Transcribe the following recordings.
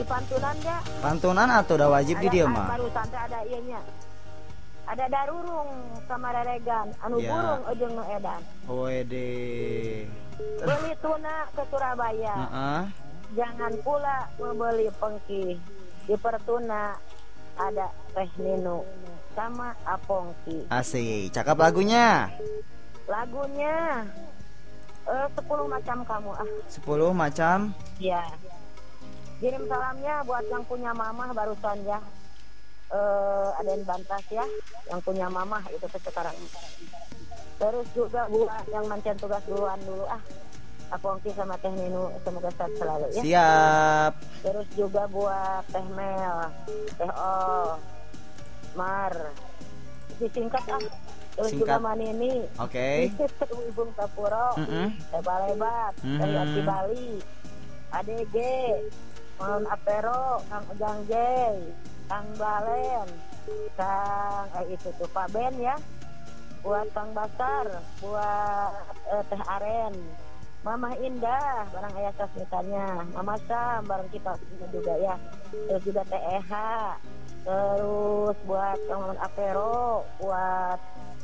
pantunan enggak? Pantunan atau udah wajib di dia mah? Baru santai ada ianya. Ada darurung sama reregan, anu Ya. burung ujung nu edan. Wede. Beli tuna ke Surabaya. Heeh. Jangan pula membeli pengki. Di Pertuna ada Teh Ninu sama Apongki. Asik, cakep lagunya. Lagunya 10 macam kamu 10 macam. Ya. Kirim salamnya buat yang punya mamah barusan ya. Ada yang bantas ya, yang punya mamah itu sekarang. Terus juga buat yang mancen tugas duluan dulu Apongki sama Teh Ninu semoga sehat selalu ya. Siap. Terus juga buat Teh Mel, Teh O, Mar, disingkat Terus Singkat. juga Manini. Oke. Ibung Tapuro, Teh Balebat, Teh Yati Bali, ADG, Mon Apero, Kang Ujang Jay, Kang Balen, Kang itu tuh Pak Ben ya. Buat Kang Basar, buat Teh Aren, Mama Indah, barang ayah sasmitanya, Mama Sam, barang kita juga ya. Terus juga Teh Eha, terus buat Kang Mon Apero, buat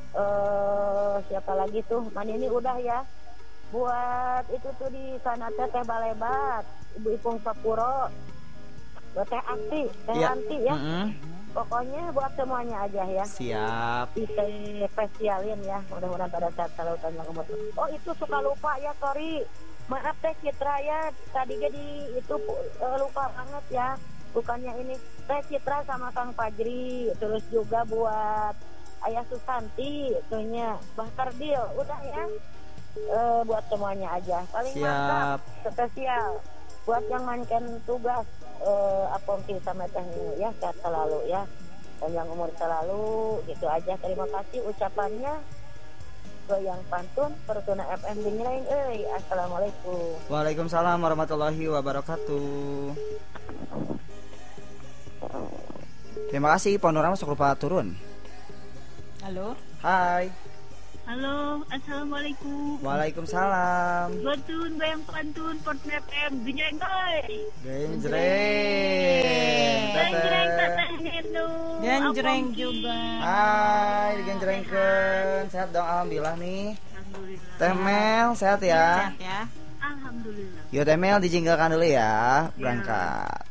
siapa lagi tuh? Manini udah ya. Buat itu tuh di sana Teh Balebat, Ibu Ipung Sapuro, buat Teh Akti, Teh Anti ya. Pokoknya buat semuanya aja ya. Siap. Bisa spesialin ya. Mudah-mudahan pada saat salutan yang umur. Oh itu suka lupa ya, sorry. Maaf Teh Citra ya. Tadi jadi itu lupa banget ya. Bukannya ini Teh Citra sama Kang Fajri. Terus juga buat Ayah Susanti, itunya Bah Kardil. Udah ya. Buat semuanya aja. Paling mantap spesial. Buat yang mancen tugas Apongki sama Teh Ninu ya, sehat selalu ya, dan yang umur selalu. Gitu aja, terima kasih ucapannya. Goyang pantun Pertuna FM Dingrain. Assalamualaikum. Waalaikumsalam warahmatullahi wabarakatuh. Terima kasih Panorama sok lupa turun. Halo. Hai. Halo, assalamualaikum. Waalaikumsalam. Bantun bayang pantun Pertuna FM genjreng guys. Genjreng. Genjreng Teteh Ninu. Genjreng juga. Hai, genjrengkeun. Sehat dong alhamdulillah nih. Alhamdulillah. Teh Mel sehat ya? Sehat ya. Alhamdulillah. Yo Teh Mel dijinggalkan dulu ya. Berangkat.